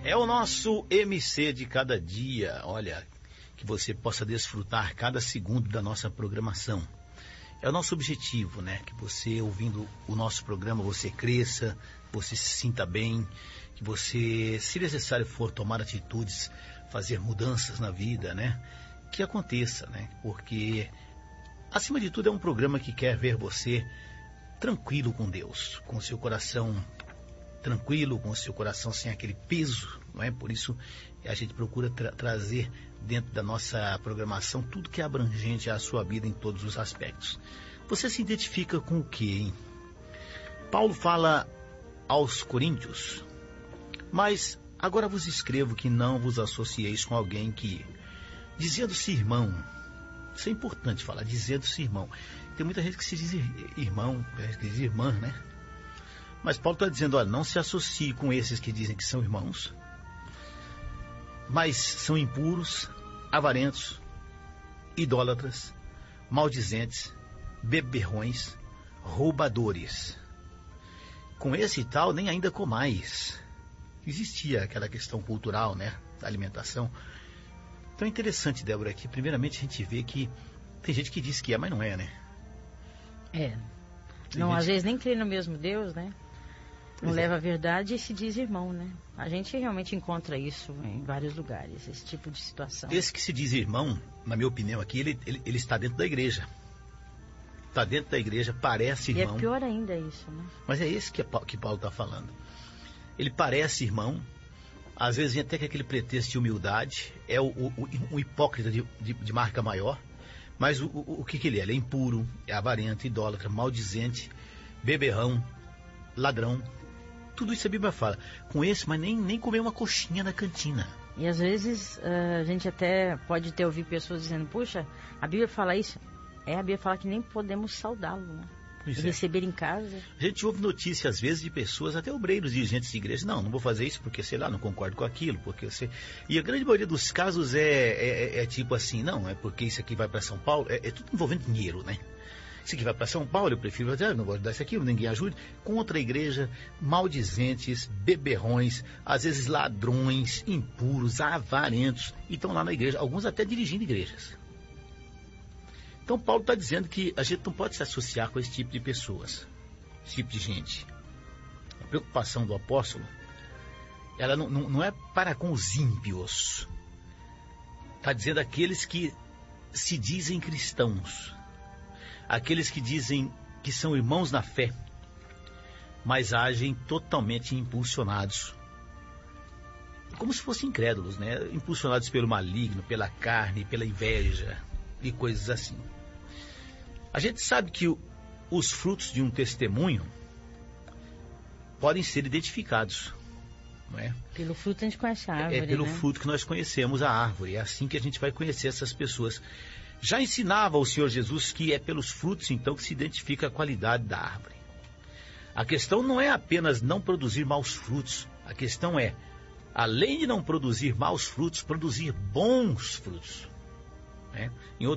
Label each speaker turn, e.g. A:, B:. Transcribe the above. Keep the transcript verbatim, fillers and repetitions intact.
A: É o nosso M C de cada dia. Olha, que você possa desfrutar cada segundo da nossa programação. É o nosso objetivo, né? Que você, ouvindo o nosso programa, você cresça, você se sinta bem, que você, se necessário for tomar atitudes, fazer mudanças na vida, né? Que aconteça, né? Porque, acima de tudo, é um programa que quer ver você tranquilo com Deus, com o seu coração tranquilo, com o seu coração sem aquele peso, não é? Por isso a gente procura tra- trazer dentro da nossa programação tudo que é abrangente à sua vida em todos os aspectos. Você se identifica com o quê, hein? Paulo fala aos Coríntios: mas agora vos escrevo que não vos associeis com alguém que, dizendo-se irmão, isso é importante falar, dizendo-se irmão. Tem muita gente que se diz irmão, que diz irmã, né? Mas Paulo está dizendo, olha, não se associe com esses que dizem que são irmãos, mas são impuros, avarentos, idólatras, maldizentes, beberrões, roubadores. Com esse tal, nem ainda comais. Existia aquela questão cultural, né, da alimentação. Então é interessante, Débora, aqui, primeiramente a gente vê que tem gente que diz que é, mas não é, né?
B: É.
A: Tem
B: Não,
A: gente...
B: às vezes nem crê no mesmo Deus, né? Não
A: Pois
B: leva
A: é.
B: a verdade e se diz irmão, né? A gente realmente encontra isso em vários lugares, esse tipo de situação.
A: Esse que se diz irmão, na minha opinião aqui, ele, ele, ele está dentro da igreja. Está dentro da igreja, parece irmão.
B: E é pior ainda isso, né?
A: Mas é esse que, é, que Paulo está falando. Ele parece irmão, às vezes vem até com aquele pretexto de humildade, é o, o, o hipócrita de, de, de marca maior, mas o, o, o que, que ele é? Ele é impuro, é avarento, idólatra, maldizente, beberrão, ladrão. Tudo isso a Bíblia fala. Com esse, mas nem, nem comer uma coxinha na cantina.
B: E às vezes uh, a gente até pode ter ouvido pessoas dizendo, puxa, a Bíblia fala isso. É, a Bíblia fala que nem podemos saudá-lo, né?
A: Pois é.
B: Receber em casa.
A: A gente ouve notícias, às vezes, de pessoas, até obreiros, dirigentes de igreja, não, não vou fazer isso porque, sei lá, não concordo com aquilo, porque você... E a grande maioria dos casos é, é, é tipo assim, não, é porque isso aqui vai para São Paulo, é, é tudo envolvendo dinheiro, né? Isso aqui vai para São Paulo, eu prefiro fazer, ah, não gosto de dar isso aqui, ninguém ajude. Contra a igreja, maldizentes, beberrões, às vezes ladrões, impuros, avarentos, e estão lá na igreja, alguns até dirigindo igrejas. Então Paulo está dizendo que a gente não pode se associar com esse tipo de pessoas, esse tipo de gente. A preocupação do apóstolo, ela não, não, não é para com os ímpios. Está dizendo aqueles que se dizem cristãos, aqueles que dizem que são irmãos na fé, mas agem totalmente impulsionados, como se fossem incrédulos, né? Impulsionados pelo maligno, pela carne, pela inveja e coisas assim. A gente sabe que o, os frutos de um testemunho podem ser identificados, não é?
B: Pelo fruto a gente conhece a árvore,
A: É pelo
B: né?
A: fruto que nós conhecemos a árvore. É assim que a gente vai conhecer essas pessoas. Já ensinava o Senhor Jesus que é pelos frutos, então, que se identifica a qualidade da árvore. A questão não é apenas não produzir maus frutos. A questão é, além de não produzir maus frutos, produzir bons frutos, né? Em outro